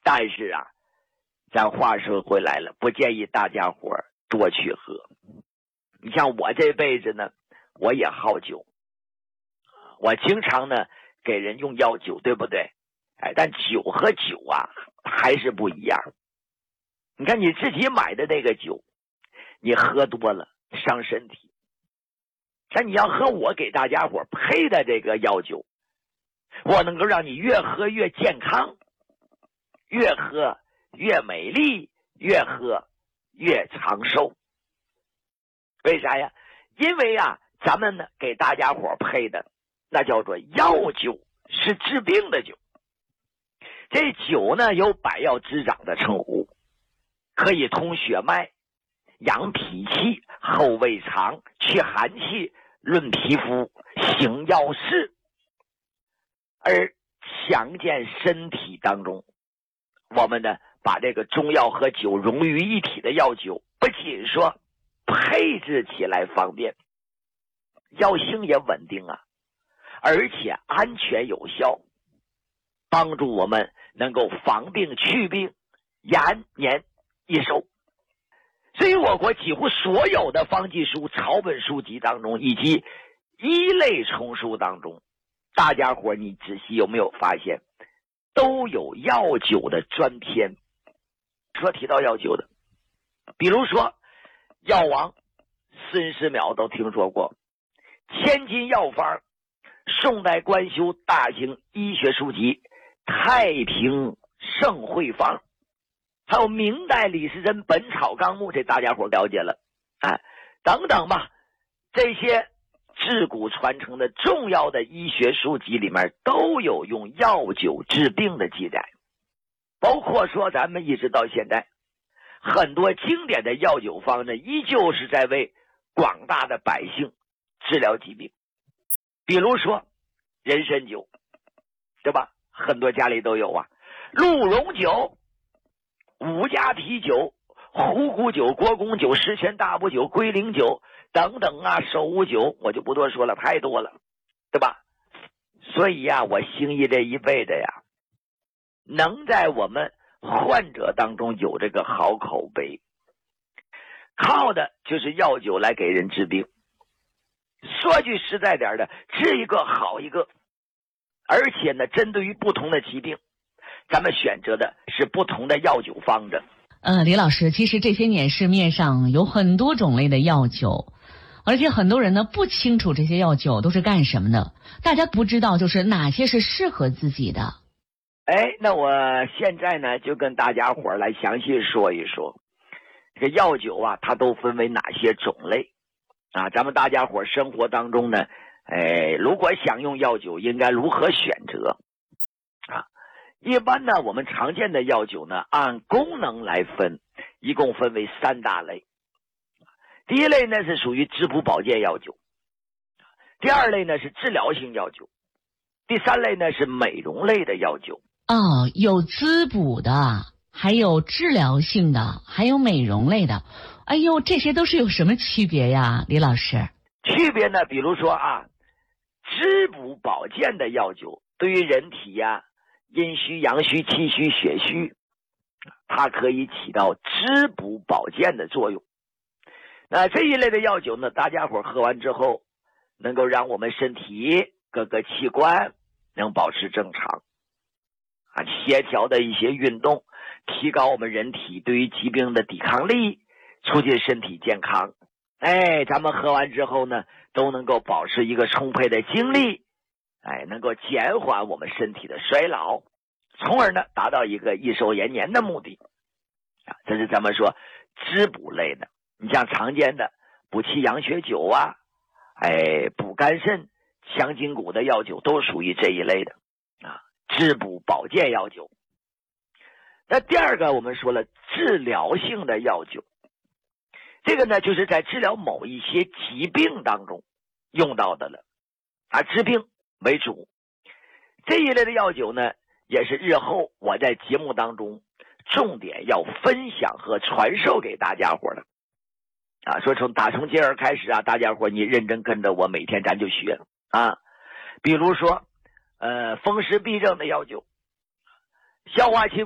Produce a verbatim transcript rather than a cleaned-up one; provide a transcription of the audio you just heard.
但是啊，咱话说回来了，不建议大家伙多去喝。你像我这辈子呢，我也好酒，我经常呢给人用药酒，对不对？哎，但酒和酒啊还是不一样。你看你自己买的那个酒，你喝多了伤身体。但你要喝我给大家伙配的这个药酒，我能够让你越喝越健康，越喝越美丽，越喝越长寿。为啥呀？因为啊，咱们呢给大家伙配的那叫做药酒，是治病的酒。这酒呢有百药之长的称呼，可以通血脉，养脾气，厚胃肠，去寒气，润皮肤，行药事。而强健身体当中，我们呢把这个中药和酒融于一体的药酒，不仅说配置起来方便，药性也稳定啊，而且安全有效，帮助我们能够防病祛病，延年益寿。所以我国几乎所有的方剂书、草本书籍当中，以及医类丛书当中，大家伙你仔细有没有发现，都有药酒的专篇。说提到药酒的，比如说药王孙思邈都听说过，千金药方，宋代官修大型医学书籍太平盛会方，还有明代李时珍本草纲目，这大家伙了解了，哎，等等吧，这些自古传承的重要的医学书籍里面都有用药酒治病的记载。包括说咱们一直到现在，很多经典的药酒方呢，依旧是在为广大的百姓治疗疾病。比如说人参酒，对吧？很多家里都有啊。鹿茸酒、五加皮酒、虎骨酒、国公酒、十全大补酒、龟苓酒等等啊，首乌酒我就不多说了，太多了，对吧？所以呀、啊，我兴义这一辈子呀，能在我们患者当中有这个好口碑，靠的就是药酒来给人治病。说句实在点的，治一个好一个，而且呢，针对于不同的疾病，咱们选择的是不同的药酒方子。 呃，李老师，其实这些年市面上有很多种类的药酒，而且很多人呢不清楚这些药酒都是干什么的，大家不知道就是哪些是适合自己的。 哎，那我现在呢就跟大家伙来详细说一说，这个药酒啊，它都分为哪些种类啊？咱们大家伙生活当中呢，哎，如果想用药酒，应该如何选择啊？一般呢，我们常见的药酒呢，按功能来分，一共分为三大类。第一类呢是属于滋补保健药酒，第二类呢是治疗性药酒，第三类呢是美容类的药酒。 哦，有滋补的，还有治疗性的，还有美容类的。哎呦，这些都是有什么区别呀，李老师？ 区别呢，比如说啊，滋补保健的药酒对于人体呀、阴虚、阳虚、气虚、血虚，它可以起到滋补保健的作用。那这一类的药酒呢，大家伙喝完之后，能够让我们身体各个器官能保持正常啊，协调的一些运动，提高我们人体对于疾病的抵抗力，促进身体健康。哎，咱们喝完之后呢，都能够保持一个充沛的精力，哎，能够减缓我们身体的衰老，从而呢达到一个益寿延年的目的啊。这是咱们说滋补类的。你像常见的补气养血酒啊，哎，补肝肾、强筋骨的药酒都属于这一类的啊，滋补保健药酒。那第二个我们说了治疗性的药酒，这个呢就是在治疗某一些疾病当中用到的了啊，治病为主。这一类的药酒呢，也是日后我在节目当中重点要分享和传授给大家伙的啊。说从打从今儿开始啊，大家伙你认真跟着我，每天咱就学啊。比如说呃风湿痹症的药酒，消化器